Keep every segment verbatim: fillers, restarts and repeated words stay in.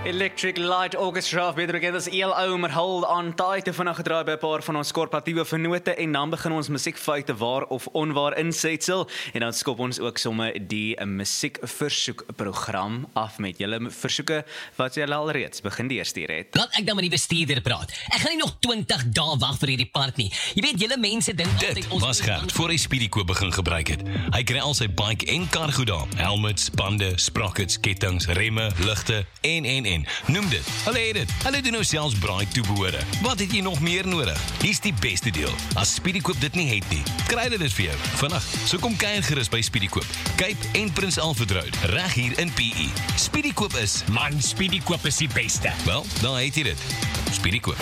Electric Light Orchestra, beter bekend as E L O, maar hold on tight. Het vandag gedraai by 'n paar van ons korporatiewe vennote en dan begin ons musiekfeite waar of onwaar insetsel en dan skop ons ook somme die musiekversoekprogram af met julle versoeke wat julle al reeds begin deurstuur het. Laat ek dan met die bestuurder praat. Ek gaan nie nog twintig dae wag vir hierdie part nie. Jy weet, julle mense dink Dit was Gert voor hy Speedykoop begin gebruik het. Hy kry al sy bike en kar goed daar. Helmets, bande, sprockets, kettings, remme, ligte en en en. Noem dit. Hulle het dit. Hulle doen nou selfs braai toebehore. Wat het jy nog meer nodig? Hier's die beste deel. As Speedykoop dit nie het nie, kry hulle dit vir jou. Vandag, so kom kuier gerus by Speedykoop. Cape en Prins Alfred Road, reg hier in P E. Speedykoop is, Man, Speedykoop is die beste. wel, daar het jy dit. Speedykoop.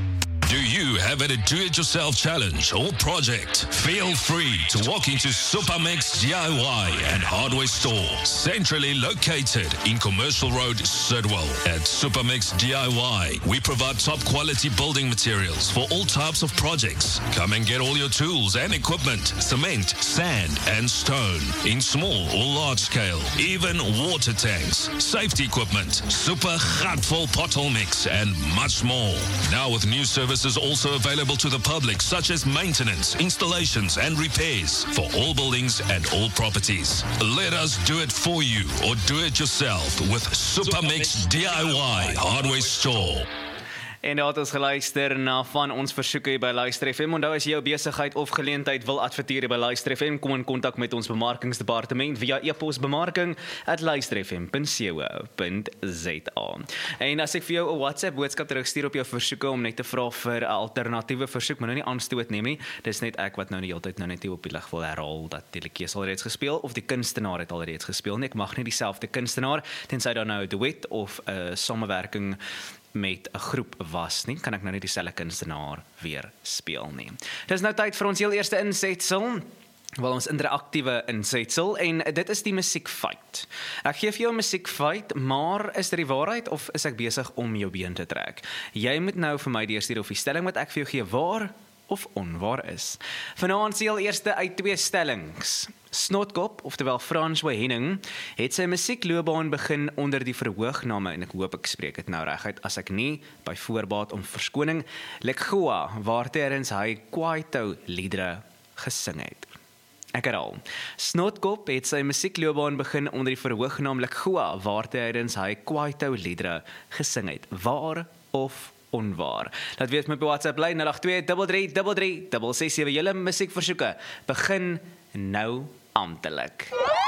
Do you have a do-it-yourself challenge or project? Feel free to walk into Supermix D I Y and Hardware Store, centrally located in Commercial Road, Sidwell. At Supermix D I Y, we provide top-quality building materials for all types of projects. Come and get all your tools and equipment, cement, sand, and stone, in small or large scale, even water tanks, safety equipment, super gatvol pothole mix, and much more. Now with new services also available to the public, such as maintenance, installations, and repairs for all buildings and all properties. Let us do it for you or do it yourself with Supermix D I Y Hardware Store. En daar het ons geluister na van ons versoeke by Luister F M. Onthou as jy jou besigheid of geleentheid wil adverteer by Luister F M, kom in kontak met ons bemarkingsdepartement via e-pos bemarking at luister f m punt co punt z a. En as ek vir jou 'n WhatsApp boodskap terugstuur op jou versoeke om net te vra vir 'n alternatiewe versoek, moet nou nie aanstoot neem nie. Dis net ek wat nou die hele tyd nou net hier op die lig wil herhaal dat die liedjie al reeds gespeel of die kunstenaar het al reeds gespeel. Nee, ek mag nie dieselfde kunstenaar tensy daar nou 'n duet of 'n uh, samewerking met 'n groep was nie, kan ek nou nie dieselfde kunstenaar weer speel nie. Dis nou tyd vir ons heel eerste insetsel, wel ons interaktiewe insetsel, en dit is die musiekfeit. Ek gee vir jou 'n musiekfeit, maar is dit die waarheid of is ek besig om jou been te trek? Jy moet nou vir my deurstuur of die stelling wat ek vir jou gee waar of onwaar is. Vanaand se heel eerste uit twee stellings. Snotkop, oftewel François Henning, het sy musiekloopbaan begin onder die verhoogname, en ek hoop ek spreek dit nou reguit, as ek nie, by voorbaat om verskoning, Lekgoa, waartydens hy kwaito liedere gesing het. Ek herhaal. Snotkop het sy musiekloopbaan begin onder die verhoognaam Lekgoa, waartydens hy kwaito liedere gesing het. Waar of onwaar? Laat weet my op WhatsApp lyn nul agt twee drie drie drie drie ses ses sewe. Julle musiekversoeke begin nou amptelik.